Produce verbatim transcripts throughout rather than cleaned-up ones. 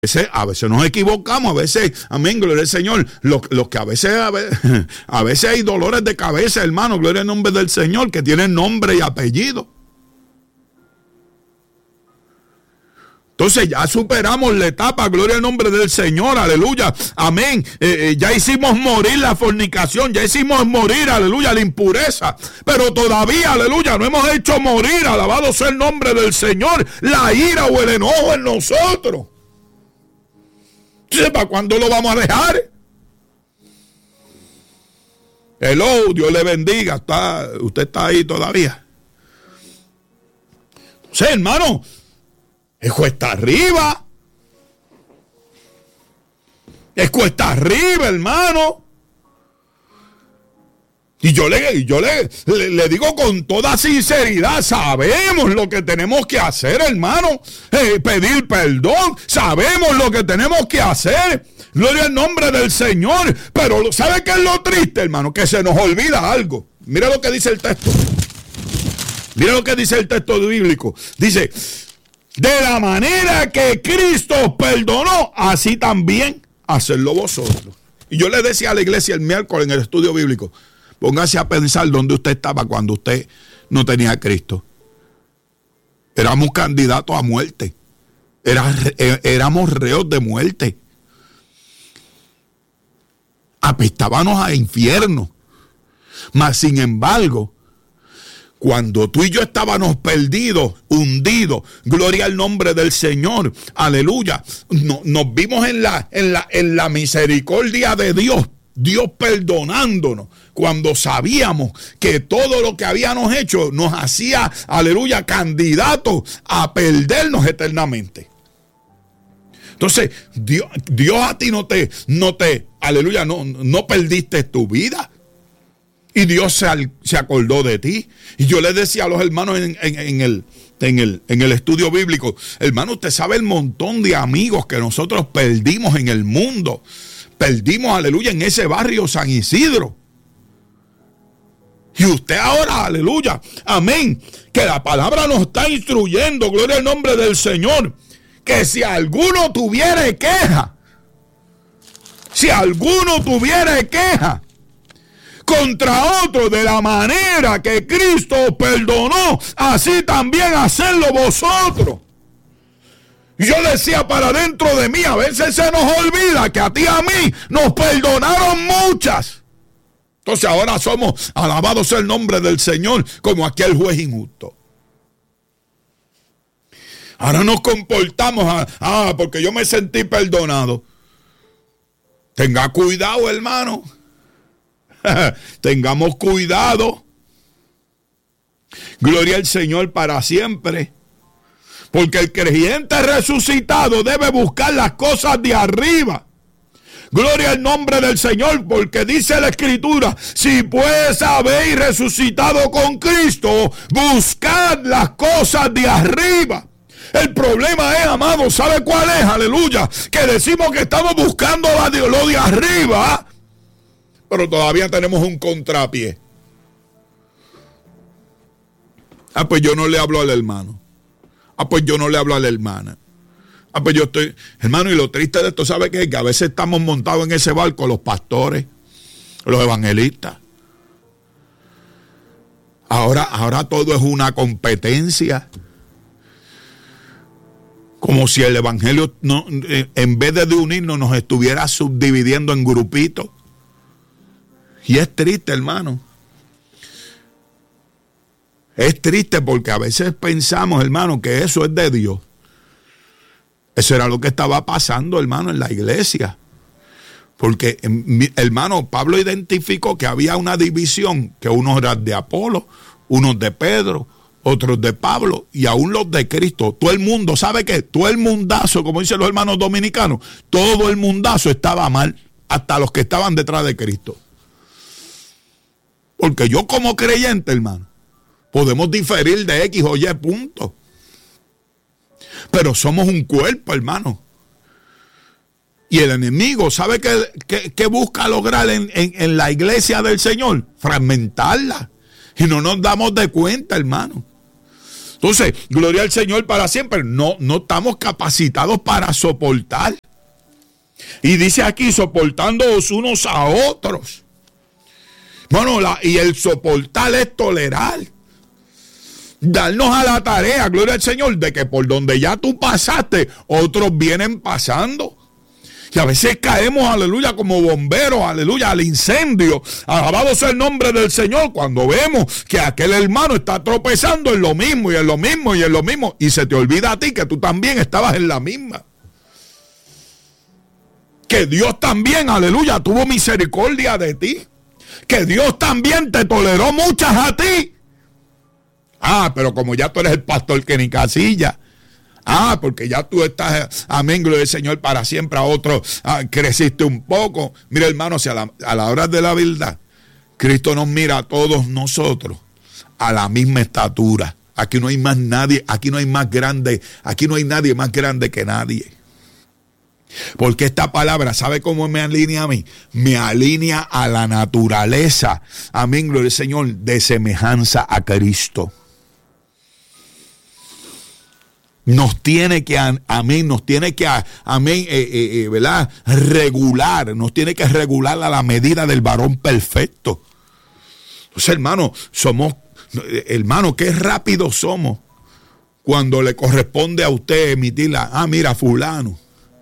veces, a veces nos equivocamos, a veces, amén, gloria al Señor, los, los que a veces, a veces, a veces hay dolores de cabeza, hermano, gloria al nombre del Señor, que tienen nombre y apellido. Entonces ya superamos la etapa, gloria al nombre del Señor, aleluya, amén. Eh, eh, ya hicimos morir la fornicación, ya hicimos morir, aleluya, la impureza, pero todavía, aleluya, no hemos hecho morir, alabado sea el nombre del Señor, la ira o el enojo en nosotros. ¿Para cuándo lo vamos a dejar? Hello, Dios le bendiga, está, usted está ahí todavía. Sí, hermano. Es cuesta arriba. Es cuesta arriba, hermano. Y yo le, yo le, le, le digo con toda sinceridad, sabemos lo que tenemos que hacer, hermano. Eh, pedir perdón, sabemos lo que tenemos que hacer. Gloria al nombre del Señor. Pero ¿sabe qué es lo triste, hermano? Que se nos olvida algo. Mira lo que dice el texto. Mira lo que dice el texto bíblico. Dice: de la manera que Cristo os perdonó, así también hacedlo vosotros. Y yo le decía a la iglesia el miércoles en el estudio bíblico, póngase a pensar dónde usted estaba cuando usted no tenía a Cristo. Éramos candidatos a muerte. Era, éramos reos de muerte. Apestábamos a infierno. Mas sin embargo, cuando tú y yo estábamos perdidos, hundidos, gloria al nombre del Señor, aleluya, no, nos vimos en la, en, la, en la misericordia de Dios, Dios perdonándonos, cuando sabíamos que todo lo que habíamos hecho nos hacía, aleluya, candidatos a perdernos eternamente. Entonces, Dios, Dios a ti no te, no te, aleluya, no, no perdiste tu vida. Y Dios se, se acordó de ti. Y yo les decía a los hermanos en, en, en, el, en, el, en el estudio bíblico, hermano, usted sabe el montón de amigos que nosotros perdimos en el mundo. Perdimos, aleluya, en ese barrio San Isidro. Y usted ahora, aleluya, amén, que la palabra nos está instruyendo, gloria al nombre del Señor, que si alguno tuviera queja, si alguno tuviera queja contra otro, de la manera que Cristo os perdonó, así también hacedlo vosotros. Y yo decía para dentro de mí, a veces se nos olvida que a ti y a mí nos perdonaron muchas. Entonces ahora somos, alabado sea el nombre del Señor, como aquel juez injusto. Ahora nos comportamos, a, ah, porque yo me sentí perdonado. Tenga cuidado, hermano. Tengamos cuidado. Gloria al Señor para siempre. Porque el creyente resucitado debe buscar las cosas de arriba. Gloria al nombre del Señor, porque dice la Escritura: si pues habéis resucitado con Cristo, buscad las cosas de arriba. El problema es, amado, ¿sabe cuál es? Aleluya. Que decimos que estamos buscando lo de arriba, pero todavía tenemos un contrapié. Ah, pues yo no le hablo al hermano. Ah, pues yo no le hablo a la hermana. Ah, pues yo estoy... Hermano, y lo triste de esto, ¿sabe qué? Que a veces estamos montados en ese barco los pastores, los evangelistas. Ahora, ahora todo es una competencia. Como si el evangelio, no, en vez de unirnos, nos estuviera subdividiendo en grupitos. Y es triste, hermano. Es triste porque a veces pensamos, hermano, que eso es de Dios. Eso era lo que estaba pasando, hermano, en la iglesia. Porque, hermano, Pablo identificó que había una división, que unos eran de Apolo, unos de Pedro, otros de Pablo y aún los de Cristo. Todo el mundo, ¿sabe qué? Todo el mundazo, como dicen los hermanos dominicanos, todo el mundazo estaba mal, hasta los que estaban detrás de Cristo. Porque yo como creyente, hermano, podemos diferir de X o Y punto. Pero somos un cuerpo, hermano. Y el enemigo, ¿sabe qué, qué, qué busca lograr en, en, en la iglesia del Señor? Fragmentarla. Y no nos damos de cuenta, hermano. Entonces, gloria al Señor para siempre. No, no estamos capacitados para soportar. Y dice aquí, soportándoos unos a otros. Bueno, la, y el soportar es tolerar. Darnos a la tarea, gloria al Señor, de que por donde ya tú pasaste, otros vienen pasando. Y a veces caemos, aleluya, como bomberos, aleluya, al incendio. Alabado sea el nombre del Señor, cuando vemos que aquel hermano está tropezando en lo mismo, y en lo mismo, y en lo mismo. Y se te olvida a ti que tú también estabas en la misma. Que Dios también, aleluya, tuvo misericordia de ti. Que Dios también te toleró muchas a ti. Ah, pero como ya tú eres el pastor Kenny Casilla. Ah, porque ya tú estás, amén, gloria al Señor, para siempre. A otro ah, creciste un poco. Mira, hermano, si a la, a la hora de la verdad, Cristo nos mira a todos nosotros a la misma estatura. Aquí no hay más nadie, aquí no hay más grande, aquí no hay nadie más grande que nadie. Porque esta palabra, ¿sabe cómo me alinea a mí? Me alinea a la naturaleza, amén, gloria al Señor, de semejanza a Cristo. Nos tiene que, amén, nos tiene que, amén, eh, eh, eh, ¿verdad? Regular, nos tiene que regular a la medida del varón perfecto. Entonces, hermano, somos, hermano, qué rápido somos cuando le corresponde a usted emitirla. Ah, mira, fulano.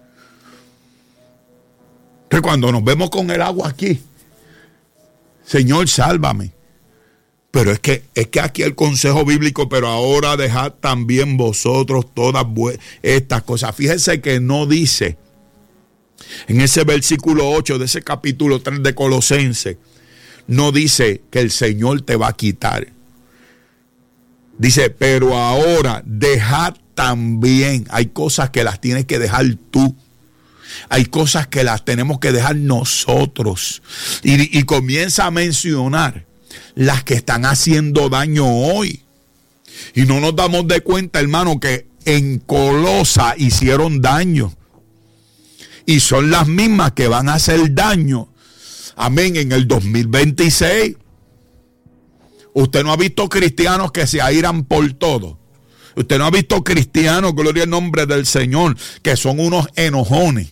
Que cuando nos vemos con el agua aquí, Señor, sálvame. Pero es que, es que aquí el consejo bíblico, pero ahora dejad también vosotros todas estas cosas. Fíjense que no dice, en ese versículo ocho de ese capítulo tres de Colosenses, no dice que el Señor te va a quitar. Dice, pero ahora dejad también. Hay cosas que las tienes que dejar tú. Hay cosas que las tenemos que dejar nosotros. Y, y comienza a mencionar las que están haciendo daño hoy. Y no nos damos de cuenta, hermano, que en Colosa hicieron daño. Y son las mismas que van a hacer daño, amén, en el dos mil veintiséis. Usted no ha visto cristianos que se airan por todo. Usted no ha visto cristianos, gloria al nombre del Señor, que son unos enojones.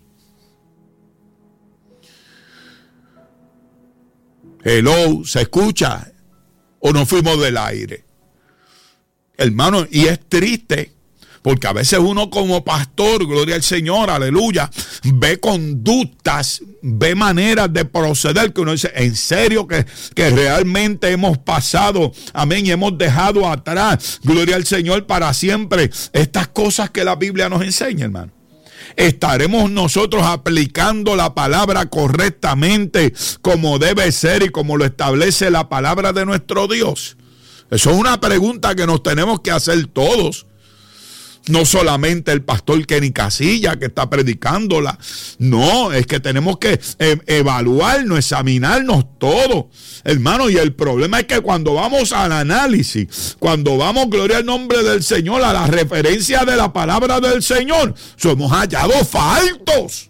Hello, ¿se escucha? ¿O no fuimos del aire? Hermano, y es triste, porque a veces uno como pastor, gloria al Señor, aleluya, ve conductas, ve maneras de proceder que uno dice, en serio que, que realmente hemos pasado, amén, y hemos dejado atrás, gloria al Señor, para siempre, estas cosas que la Biblia nos enseña, hermano. ¿Estaremos nosotros aplicando la palabra correctamente como debe ser y como lo establece la palabra de nuestro Dios? Eso es una pregunta que nos tenemos que hacer todos. No solamente el pastor Kenny Casilla que está predicándola. No, es que tenemos que eh, evaluarnos, examinarnos todo. Hermano, y el problema es que cuando vamos al análisis, cuando vamos, gloria al nombre del Señor, a la referencia de la palabra del Señor, somos hallados faltos.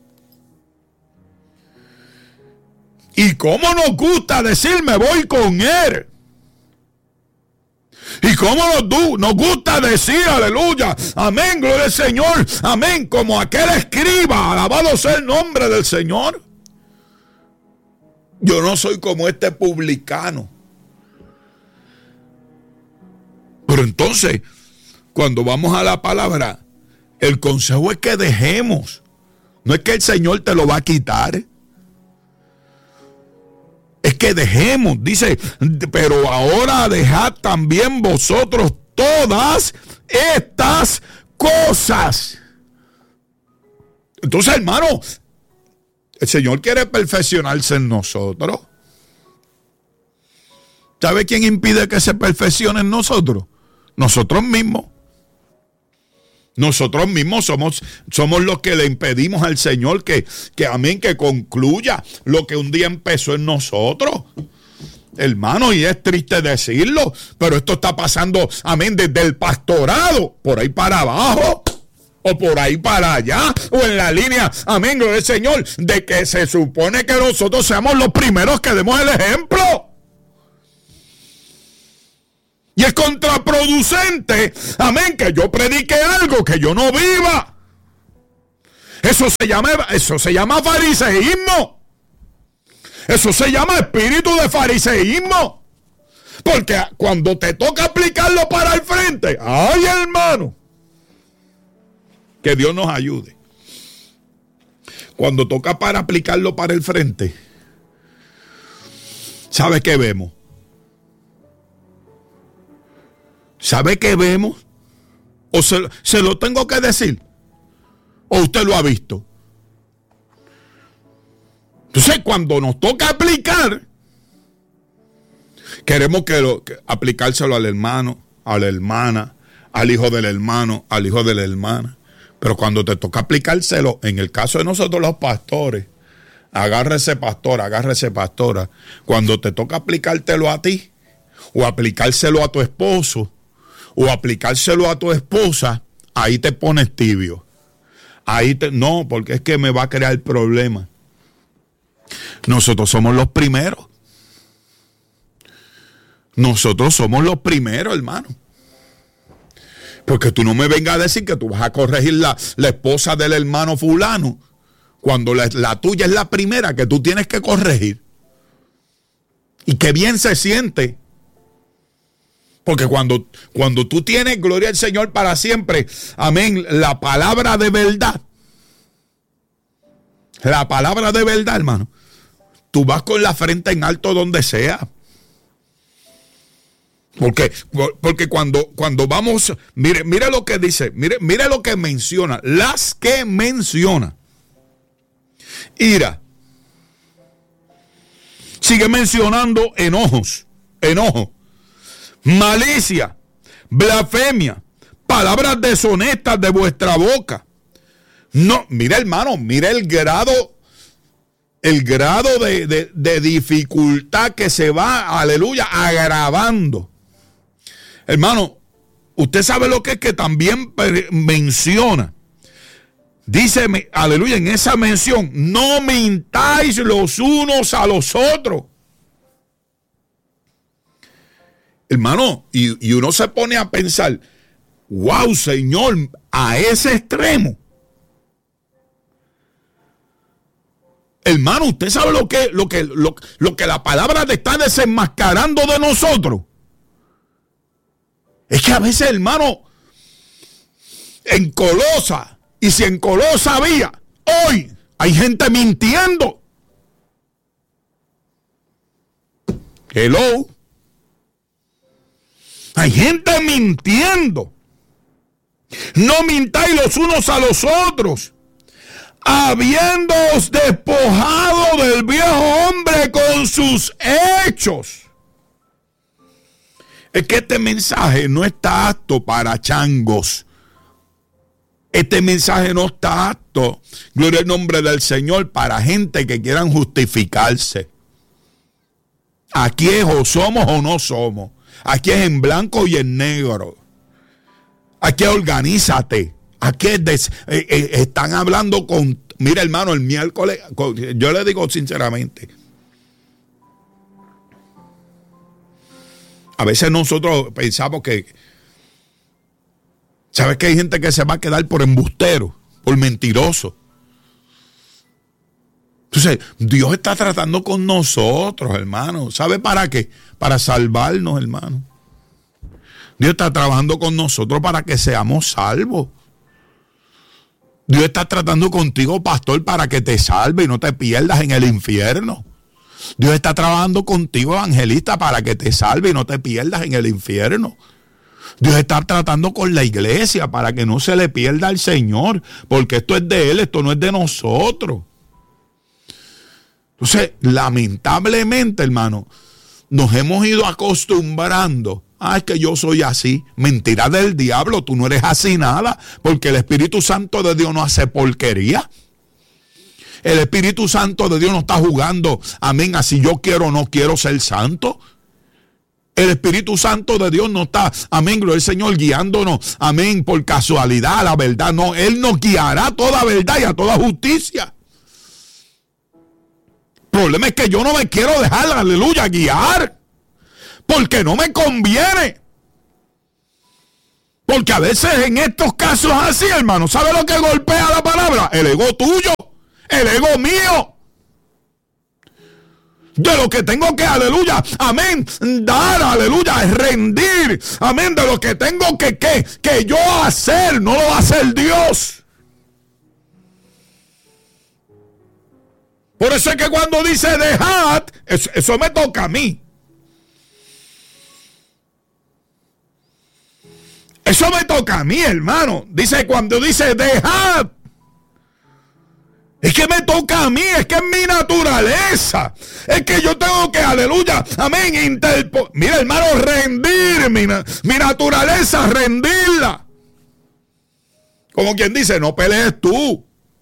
Y cómo nos gusta decir, me voy con él. Y cómo nos, nos gusta decir, aleluya, amén, gloria al Señor, amén, como aquel escriba, alabado sea el nombre del Señor. Yo no soy como este publicano. Pero entonces, cuando vamos a la palabra, el consejo es que dejemos. No es que el Señor te lo va a quitar. Es que dejemos, dice, pero ahora dejad también vosotros todas estas cosas. Entonces, hermano, el Señor quiere perfeccionarse en nosotros. ¿Sabe quién impide que se perfeccione en nosotros? Nosotros mismos. Nosotros mismos somos, somos los que le impedimos al Señor que, que, amén, que concluya lo que un día empezó en nosotros. Hermano, y es triste decirlo, pero esto está pasando, amén, desde el pastorado, por ahí para abajo, o por ahí para allá, o en la línea, amén, gloria al Señor, de que se supone que nosotros seamos los primeros que demos el ejemplo. Y es contraproducente, amén, que yo predique algo que yo no viva. Eso se llama, eso se llama fariseísmo. Eso se llama espíritu de fariseísmo. Porque cuando te toca aplicarlo para el frente, ay, hermano, que Dios nos ayude. Cuando toca para aplicarlo para el frente, ¿sabe qué vemos? ¿Sabe qué vemos? ¿O se, se lo tengo que decir? ¿O usted lo ha visto? Entonces, cuando nos toca aplicar, queremos que, lo, que aplicárselo al hermano, a la hermana, al hijo del hermano, al hijo de la hermana. Pero cuando te toca aplicárselo, en el caso de nosotros los pastores, agárrese pastor, agárrese pastora, cuando te toca aplicártelo a ti, o aplicárselo a tu esposo, o aplicárselo a tu esposa, ahí te pones tibio. Ahí te, no, porque es que me va a crear problemas. Nosotros somos los primeros. Nosotros somos los primeros, hermano. Porque tú no me vengas a decir que tú vas a corregir la, la esposa del hermano fulano, cuando la, la tuya es la primera que tú tienes que corregir. Y qué bien se siente. Porque cuando, cuando tú tienes, gloria al Señor para siempre, amén, la palabra de verdad, la palabra de verdad, hermano, tú vas con la frente en alto donde sea. Porque, porque cuando, cuando vamos, mire, mire lo que dice, mire, mire lo que menciona, las que menciona. Ira. Sigue mencionando enojos, enojo, malicia, blasfemia, palabras deshonestas de vuestra boca. No, mire hermano, mire el grado, el grado de, de, de dificultad que se va, aleluya, agravando. Hermano, usted sabe lo que es que también menciona. Dice, aleluya, en esa mención, no mintáis los unos a los otros. Hermano, y, y uno se pone a pensar, wow, Señor, a ese extremo. Hermano, usted sabe lo que, lo que, lo, lo que la palabra te está desenmascarando de nosotros. Es que a veces, hermano, en Colosa, y si en Colosa había, hoy hay gente mintiendo. Hello. Hay gente mintiendo. No mintáis los unos a los otros, habiéndoos despojado del viejo hombre con sus hechos. Es que este mensaje no está apto para changos. Este mensaje no está apto, gloria al nombre del Señor, para gente que quieran justificarse. Aquí es o somos o no somos. Aquí es en blanco y en negro. Aquí organízate. Aquí es des, eh, eh, están hablando con... Mira, hermano, el miércoles, con, yo le digo sinceramente, a veces nosotros pensamos que, ¿sabes que hay gente que se va a quedar por embustero, por mentiroso? Entonces, Dios está tratando con nosotros, hermano. ¿Sabe para qué? Para salvarnos, hermano. Dios está trabajando con nosotros para que seamos salvos. Dios está tratando contigo, pastor, para que te salve y no te pierdas en el infierno. Dios está trabajando contigo, evangelista, para que te salve y no te pierdas en el infierno. Dios está tratando con la iglesia para que no se le pierda al Señor, porque esto es de Él, esto no es de nosotros. Entonces, lamentablemente, hermano, nos hemos ido acostumbrando. Ah, es que yo soy así. Mentira del diablo, tú no eres así nada, porque el Espíritu Santo de Dios no hace porquería. El Espíritu Santo de Dios no está jugando, amén, así yo quiero o no quiero ser santo. El Espíritu Santo de Dios no está, amén, gloria al Señor, guiándonos, amén, por casualidad, la verdad. No, Él nos guiará a toda verdad y a toda justicia. El problema es que yo no me quiero dejar, aleluya, guiar, porque no me conviene. Porque a veces en estos casos así, hermano, ¿sabe lo que golpea la palabra? El ego tuyo, el ego mío. De lo que tengo que, aleluya, amén, dar, aleluya, rendir, amén, de lo que tengo que, que, que yo hacer, no lo va a hacer Dios. Por eso es que cuando dice dejad, eso, eso me toca a mí. Eso me toca a mí, hermano. Dice, cuando dice dejad, es que me toca a mí, es que es mi naturaleza. Es que yo tengo que, aleluya, amén, interpo mira, hermano, rendir mi, mi naturaleza, rendirla. Como quien dice, no pelees tú.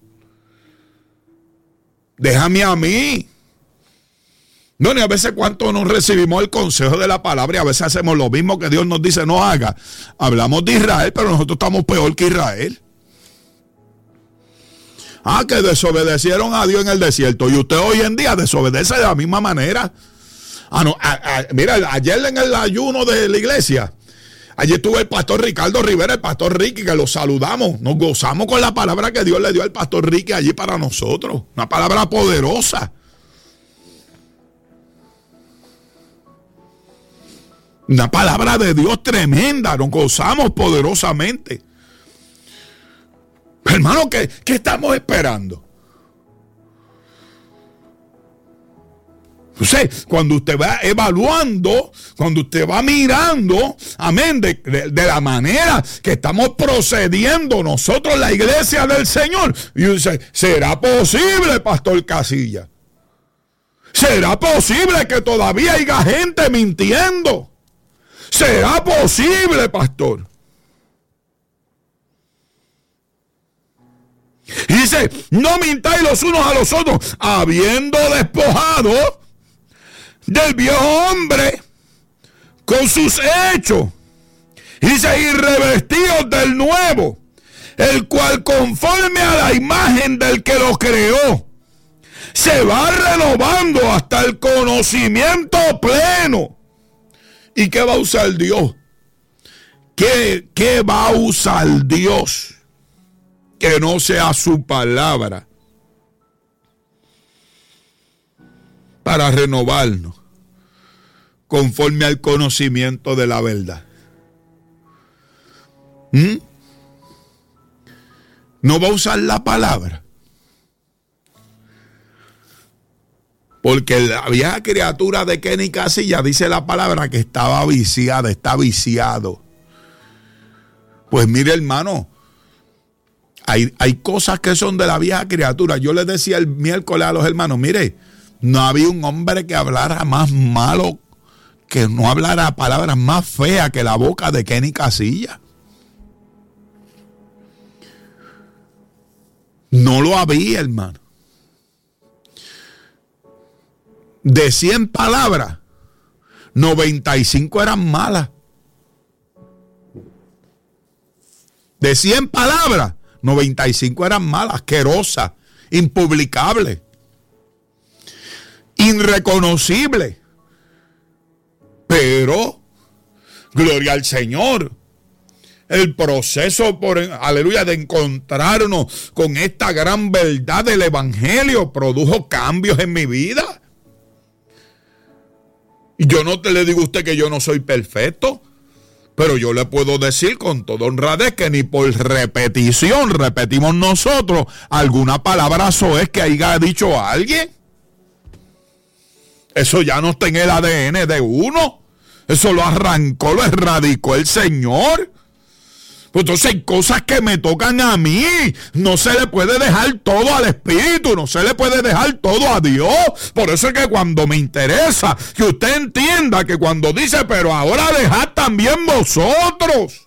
Déjame a mí. No, ni a veces cuánto nos recibimos el consejo de la palabra y a veces hacemos lo mismo que Dios nos dice no haga. Hablamos de Israel, pero nosotros estamos peor que Israel. Ah, que desobedecieron a Dios en el desierto y usted hoy en día desobedece de la misma manera. Ah, no, a, a, mira, ayer en el ayuno de la iglesia, allí estuvo el pastor Ricardo Rivera, el pastor Ricky, que lo saludamos. Nos gozamos con la palabra que Dios le dio al pastor Ricky allí para nosotros. Una palabra poderosa. Una palabra de Dios tremenda. Nos gozamos poderosamente. Hermano, ¿qué, qué estamos esperando? Usted, cuando usted va evaluando, cuando usted va mirando, amén, de, de, de la manera que estamos procediendo nosotros, la iglesia del Señor, y dice, ¿será posible, pastor Casilla? ¿Será posible que todavía haya gente mintiendo? ¿Será posible, pastor? Y dice, no mintáis los unos a los otros, habiendo despojado del viejo hombre con sus hechos. Y dice, y revestidos del nuevo, el cual conforme a la imagen del que lo creó, se va renovando hasta el conocimiento pleno. ¿Y qué va a usar Dios? ¿Qué, qué va a usar Dios? Que no sea su palabra para renovarnos conforme al conocimiento de la verdad. ¿Mm? No va a usar la palabra. Porque la vieja criatura de Kenny Casilla dice la palabra que estaba viciada, está viciado. Pues mire, hermano, hay, hay cosas que son de la vieja criatura. Yo les decía el miércoles a los hermanos, mire, no había un hombre que hablara más malo, que no hablara palabras más feas que la boca de Kenny Casilla. No lo había, hermano. De cien palabras, noventa y cinco eran malas. De cien palabras, noventa y cinco eran malas, asquerosas, impublicables, irreconocibles. Pero, gloria al Señor, el proceso, por, aleluya, de encontrarnos con esta gran verdad del Evangelio produjo cambios en mi vida. Y yo no te le digo a usted que yo no soy perfecto, pero yo le puedo decir con toda honradez que ni por repetición repetimos nosotros alguna palabra soez que haya dicho a alguien. Eso ya no está en el A D N de uno. Eso lo arrancó, lo erradicó el Señor. Pues entonces hay cosas que me tocan a mí. No se le puede dejar todo al Espíritu, no se le puede dejar todo a Dios. Por eso es que cuando me interesa que usted entienda que cuando dice, pero ahora dejad también vosotros.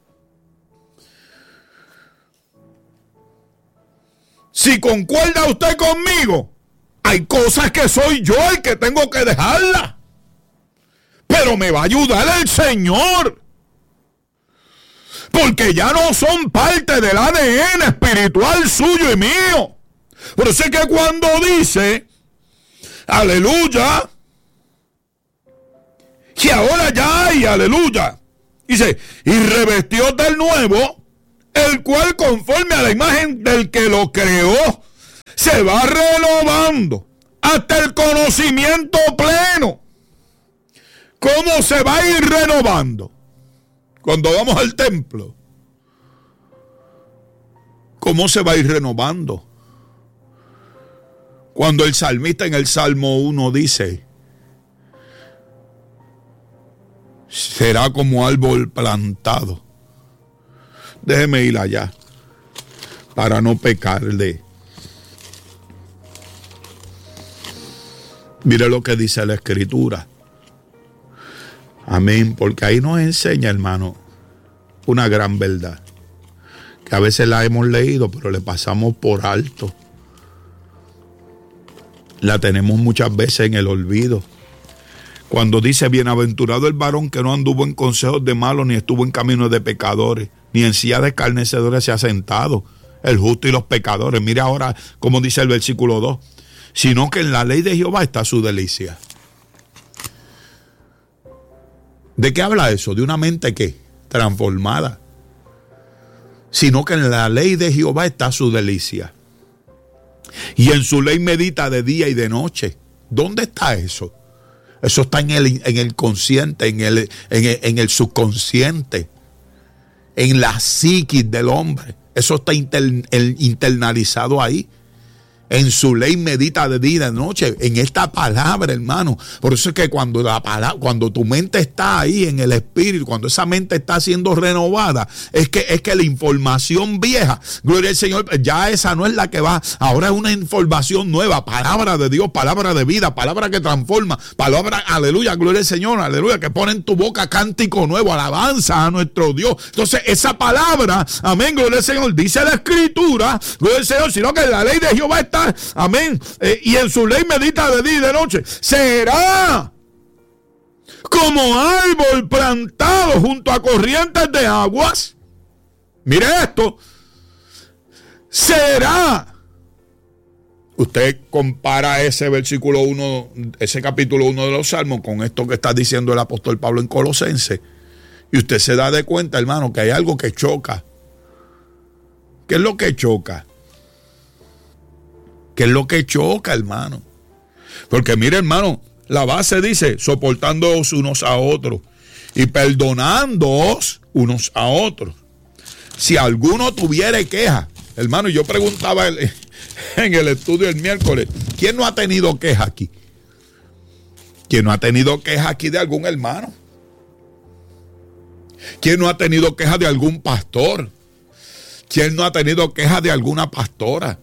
Si concuerda usted conmigo, hay cosas que soy yo el que tengo que dejarlas. Pero me va a ayudar el Señor. Porque ya no son parte del A D N espiritual suyo y mío. Por eso es que cuando dice, aleluya, que ahora ya hay, aleluya, Dice, y revestió del nuevo, el cual conforme a la imagen del que lo creó, se va renovando hasta el conocimiento pleno. ¿Cómo se va a ir renovando? Cuando vamos al templo. ¿Cómo se va a ir renovando? Cuando el salmista en el Salmo uno dice, será como árbol plantado. Déjeme ir allá para no pecarle. Mire lo que dice la Escritura. Amén, porque ahí nos enseña, hermano, una gran verdad, que a veces la hemos leído, pero le pasamos por alto. La tenemos muchas veces en el olvido. Cuando dice, bienaventurado el varón que no anduvo en consejos de malos, ni estuvo en caminos de pecadores, ni en silla de escarnecedores se ha sentado, el justo y los pecadores. Mire ahora cómo dice el versículo dos, sino que en la ley de Jehová está su delicia. ¿De qué habla eso? De una mente ¿qué? Transformada. Sino que en la ley de Jehová está su delicia. Y en su ley medita de día y de noche. ¿Dónde está eso? Eso está en el, en el consciente, en el, en el, en el subconsciente, en la psiquis del hombre. Eso está inter, el, internalizado ahí. En su ley medita de día y de noche, en esta palabra, hermano. Por eso es que cuando la palabra, cuando tu mente está ahí en el espíritu, cuando esa mente está siendo renovada, es que, es que la información vieja, gloria al Señor, ya esa no es la que va. Ahora es una información nueva, palabra de Dios, palabra de vida, palabra que transforma, palabra, aleluya, gloria al Señor, aleluya, que pone en tu boca cántico nuevo, alabanza a nuestro Dios. Entonces, esa palabra, amén, gloria al Señor, dice la Escritura, gloria al Señor, sino que la ley de Jehová está. Amén. Eh, y en su ley medita de día y de noche. Será como árbol plantado junto a corrientes de aguas. Mire esto. Será. Usted compara ese versículo uno, ese capítulo uno de los Salmos con esto que está diciendo el apóstol Pablo en Colosenses. Y usted se da de cuenta, hermano, que hay algo que choca. ¿Qué es lo que choca? ¿Qué es lo que choca, hermano? Porque mire, hermano, la base dice, soportándoos unos a otros y perdonándoos unos a otros. Si alguno tuviere queja, hermano, yo preguntaba en el estudio el miércoles, ¿quién no ha tenido queja aquí? ¿Quién no ha tenido queja aquí de algún hermano? ¿Quién no ha tenido queja de algún pastor? ¿Quién no ha tenido queja de alguna pastora?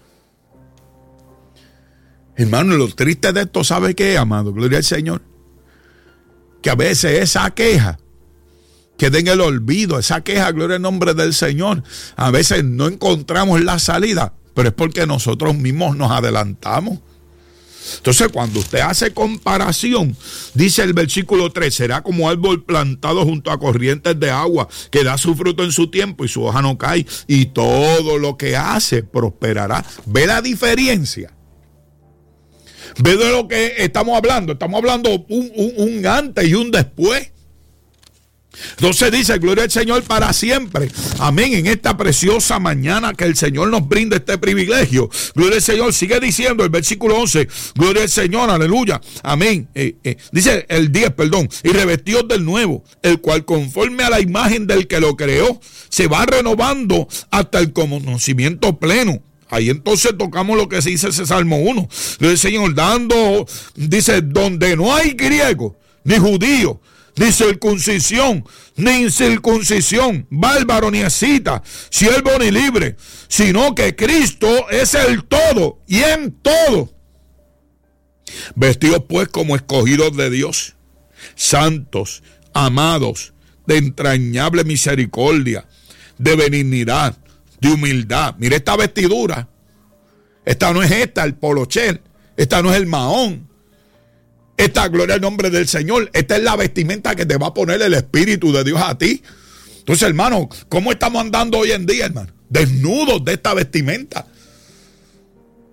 Hermano, lo triste de esto, ¿sabe qué, amado? Gloria al Señor. Que a veces esa queja queda en el olvido, esa queja, gloria al nombre del Señor. A veces no encontramos la salida, pero es porque nosotros mismos nos adelantamos. Entonces, cuando usted hace comparación, dice el versículo tres, será como árbol plantado junto a corrientes de agua, que da su fruto en su tiempo y su hoja no cae, y todo lo que hace prosperará. ¿Ve la diferencia? ¿Ve de lo que estamos hablando? Estamos hablando un, un, un antes y un después. Entonces dice, gloria al Señor para siempre. Amén. En esta preciosa mañana que el Señor nos brinda este privilegio. Gloria al Señor. Sigue diciendo el versículo once. Gloria al Señor. Aleluya. Amén. Eh, eh, dice el diez, perdón. Y revestidos del nuevo, el cual conforme a la imagen del que lo creó, se va renovando hasta el conocimiento pleno. Ahí entonces tocamos lo que se dice ese Salmo uno. El Señor dando, dice, donde no hay griego, ni judío, ni circuncisión, ni incircuncisión, bárbaro ni escita, siervo ni libre, sino que Cristo es el todo y en todo. Vestidos pues como escogidos de Dios, santos, amados, de entrañable misericordia, de benignidad, de humildad. Mire esta vestidura. Esta no es esta, el polocher. Esta no es el mahón. Esta, gloria al nombre del Señor. Esta es la vestimenta que te va a poner el Espíritu de Dios a ti. Entonces, hermano, ¿cómo estamos andando hoy en día, hermano? Desnudos de esta vestimenta.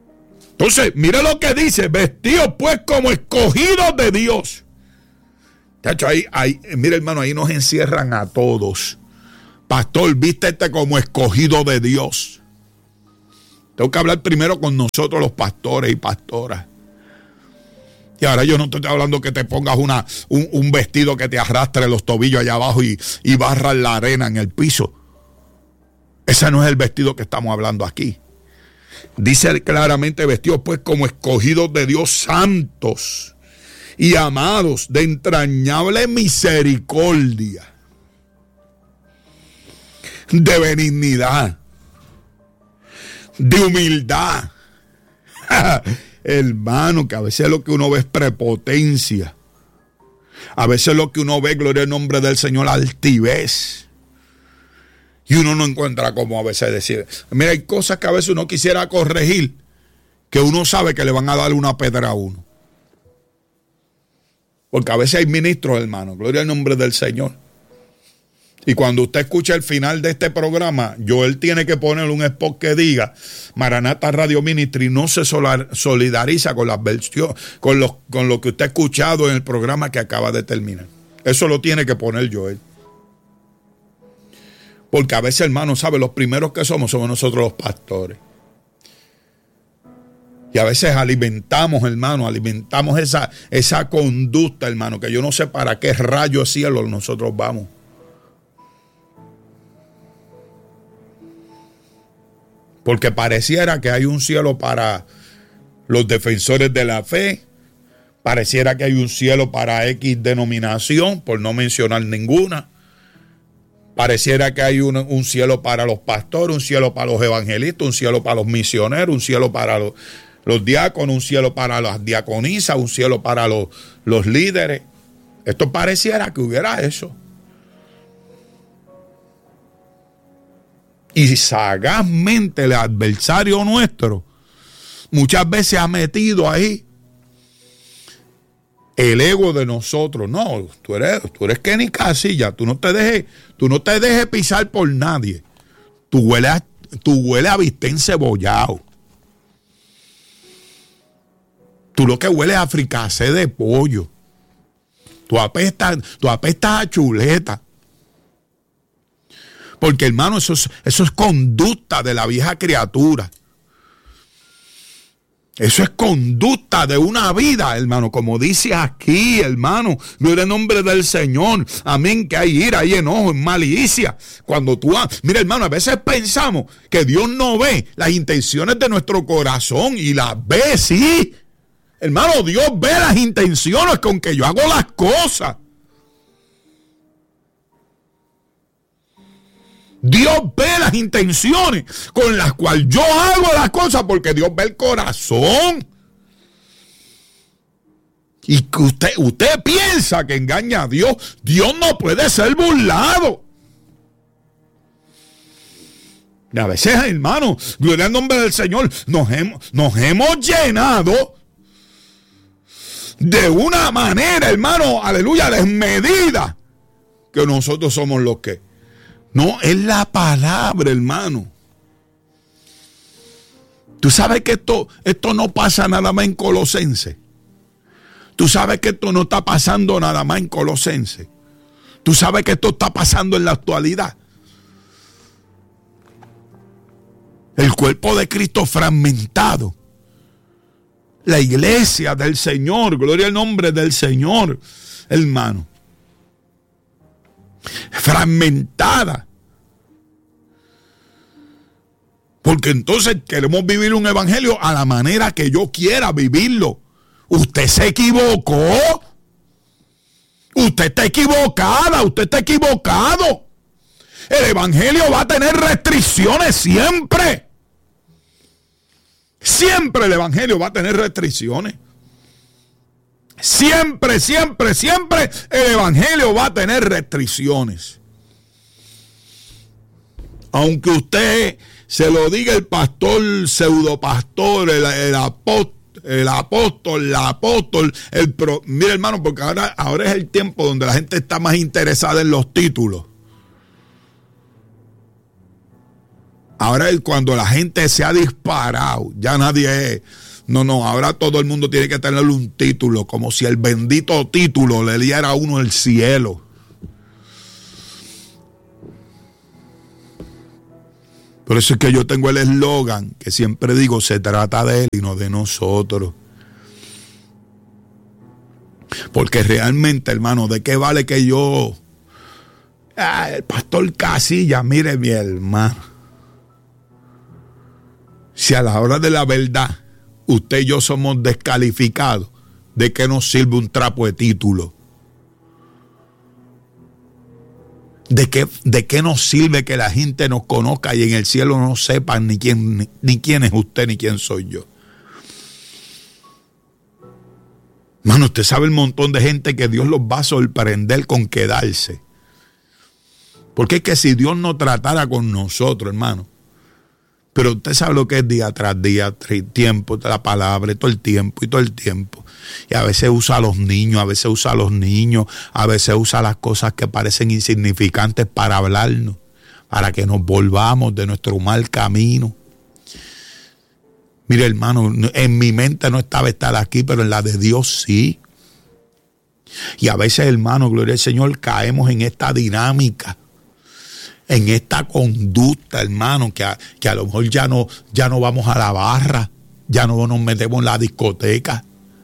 Entonces, mire lo que dice. Vestidos pues como escogidos de Dios. Chacho, ahí, ahí, mira, hermano, ahí nos encierran a todos. Pastor, vístete como escogido de Dios. Tengo que hablar primero con nosotros los pastores y pastoras. Y ahora yo no te estoy hablando que te pongas una, un, un vestido que te arrastre los tobillos allá abajo y, y barras la arena en el piso. Ese no es el vestido que estamos hablando aquí. Dice claramente, vestidos pues como escogidos de Dios, santos y amados, de entrañable misericordia, de benignidad, de humildad. Hermano, que a veces lo que uno ve es prepotencia. A veces lo que uno ve, gloria al nombre del Señor, altivez. Y uno no encuentra como a veces decir. Mira, hay cosas que a veces uno quisiera corregir, que uno sabe que le van a dar una pedra a uno. Porque a veces hay ministros, hermano, gloria al nombre del Señor. Y cuando usted escucha el final de este programa, Joel tiene que poner un spot que diga: Maranata Radio Ministry no se solidariza con las versiones, con, los, con lo que usted ha escuchado en el programa que acaba de terminar. Eso lo tiene que poner Joel. Porque a veces, hermano, ¿sabe? Los primeros que somos, somos nosotros los pastores. Y a veces alimentamos, hermano, alimentamos esa, esa conducta, hermano, que yo no sé para qué rayo cielo nosotros vamos. Porque pareciera que hay un cielo para los defensores de la fe, pareciera que hay un cielo para X denominación, por no mencionar ninguna. Pareciera que hay un, un cielo para los pastores, un cielo para los evangelistas, un cielo para los misioneros, un cielo para los, los diáconos, un cielo para las diaconisas, un cielo para los, los líderes. Esto pareciera que hubiera eso. Y sagazmente el adversario nuestro muchas veces ha metido ahí el ego de nosotros. No, tú eres, tú eres Kenny Casilla, tú no te dejes, tú no te dejes pisar por nadie. Tú hueles a, tú hueles a bistec encebollado. Tú lo que hueles a fricasé de pollo. Tú apestas, tú apestas a chuleta. Porque, hermano, eso es, eso es conducta de la vieja criatura. Eso es conducta de una vida, hermano. Como dice aquí, hermano, gloria al nombre del Señor. Amén, que hay ira, hay enojo, en malicia. Cuando tú... Mira, hermano, a veces pensamos que Dios no ve las intenciones de nuestro corazón y las ve, sí. Hermano, Dios ve las intenciones con que yo hago las cosas. Dios ve las intenciones con las cuales yo hago las cosas, porque Dios ve el corazón. Y que usted, usted piensa que engaña a Dios. Dios no puede ser burlado. Y a veces, hermano, gloria al nombre del Señor, nos hemos, nos hemos llenado de una manera, hermano, aleluya, desmedida, que nosotros somos los que... No, es la palabra, hermano. Tú sabes que esto, esto no pasa nada más en Colosenses. Tú sabes que esto no está pasando nada más en Colosenses. Tú sabes que esto está pasando en la actualidad. El cuerpo de Cristo fragmentado. La iglesia del Señor, gloria al nombre del Señor, hermano. Fragmentada. Porque entonces queremos vivir un evangelio a la manera que yo quiera vivirlo. Usted se equivocó. Usted está equivocada. Usted está equivocado. El evangelio va a tener restricciones siempre. Siempre el evangelio va a tener restricciones. Siempre, siempre, siempre el evangelio va a tener restricciones. Aunque usted se lo diga el pastor, pseudopastor, el, el apóstol, el apóstol, el apóstol, el pro, mira, hermano, porque ahora, ahora es el tiempo donde la gente está más interesada en los títulos. Ahora es cuando la gente se ha disparado. Ya nadie es, No, no, ahora todo el mundo tiene que tener un título, como si el bendito título le diera a uno el cielo. Por eso es que yo tengo el eslogan que siempre digo, se trata de Él y no de nosotros. Porque realmente, hermano, ¿de qué vale que yo... Ah, el pastor Casilla, mire mi hermano. Si a la hora de la verdad usted y yo somos descalificados, ¿de qué nos sirve un trapo de título? ¿De qué, ¿De qué nos sirve que la gente nos conozca y en el cielo no sepan ni quién, ni, ni quién es usted ni quién soy yo? Mano, usted sabe el montón de gente que Dios los va a sorprender con quedarse. Porque es que si Dios no tratara con nosotros, hermano, pero usted sabe lo que es día tras día, tiempo, la palabra, todo el tiempo y todo el tiempo. Y a veces usa a los niños, a veces usa a los niños, a veces usa las cosas que parecen insignificantes para hablarnos, para que nos volvamos de nuestro mal camino. Mire, hermano, en mi mente no estaba estar aquí, pero en la de Dios sí. Y a veces, hermano, gloria al Señor, caemos en esta dinámica, en esta conducta, hermano, que a, que a lo mejor ya no, ya no vamos a la barra, ya no nos metemos en la discoteca,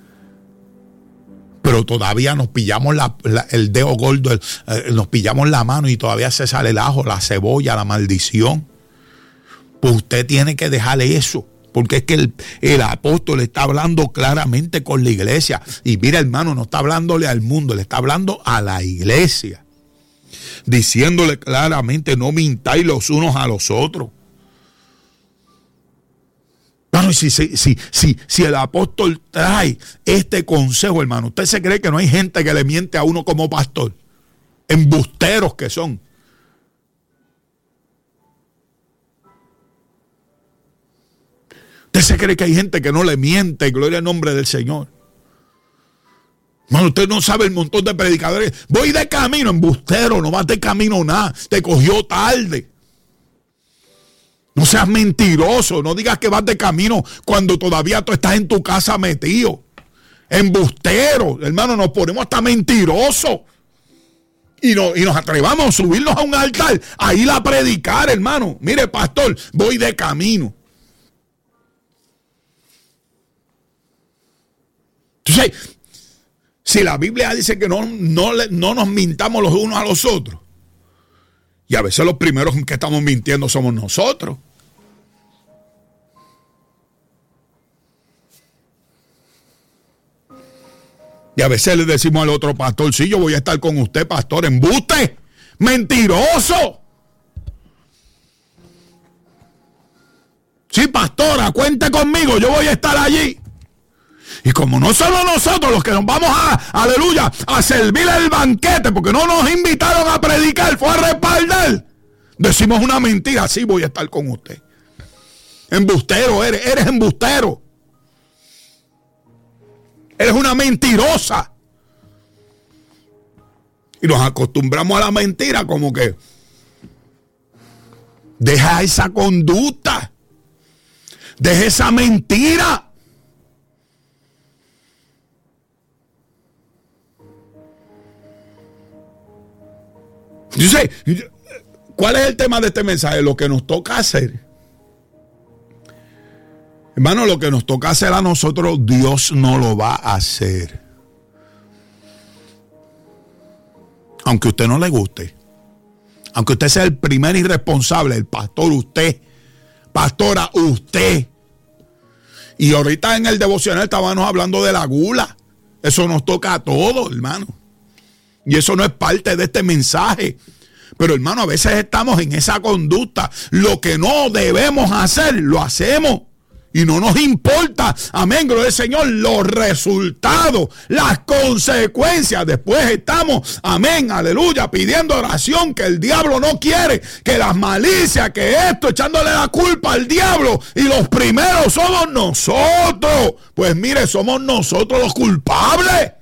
pero todavía nos pillamos la, la, el dedo gordo, el, eh, nos pillamos la mano y todavía se sale el ajo, la cebolla, la maldición. Pues usted tiene que dejarle eso, porque es que el, el apóstol está hablando claramente con la iglesia. Y mira, hermano, no está hablándole al mundo, le está hablando a la iglesia, diciéndole claramente, no mintáis los unos a los otros. Bueno, si, si, si, si, si el apóstol trae este consejo, hermano, ¿usted se cree que no hay gente que le miente a uno como pastor? Embusteros que son. ¿Usted se cree que hay gente que no le miente? Gloria al nombre del Señor. Bueno, usted no sabe el montón de predicadores. Voy de camino, embustero, no vas de camino nada. Te cogió tarde. No seas mentiroso. No digas que vas de camino cuando todavía tú estás en tu casa metido. Embustero. Hermano, nos ponemos hasta mentirosos. Y, no, y nos atrevamos a subirnos a un altar, a ir a predicar, hermano. Mire, pastor, voy de camino. Entonces, si la Biblia dice que no, no, no nos mintamos los unos a los otros, y a veces los primeros que estamos mintiendo somos nosotros. Y a veces le decimos al otro pastor, sí, yo voy a estar con usted, pastor, embuste, mentiroso. Sí, pastora, cuente conmigo, yo voy a estar allí. Y como no somos nosotros los que nos vamos a, aleluya, a servir el banquete, porque no nos invitaron a predicar, fue a respaldar, decimos una mentira, sí, voy a estar con usted. Embustero, eres, eres embustero. Eres una mentirosa. Y nos acostumbramos a la mentira, como que deja esa conducta, deja esa mentira. Yo sé, ¿cuál es el tema de este mensaje? Lo que nos toca hacer. Hermano, lo que nos toca hacer a nosotros, Dios no lo va a hacer. Aunque a usted no le guste. Aunque usted sea el primer irresponsable, el pastor, usted. Pastora, usted. Y ahorita en el devocional estábamos hablando de la gula. Eso nos toca a todos, hermano. Y eso no es parte de este mensaje. Pero hermano, a veces estamos en esa conducta. Lo que no debemos hacer, lo hacemos. Y no nos importa, amén, gloria al Señor, los resultados, las consecuencias. Después estamos, amén, aleluya, pidiendo oración, que el diablo no quiere, que las malicias, que esto, echándole la culpa al diablo. Y los primeros somos nosotros. Pues mire, somos nosotros los culpables.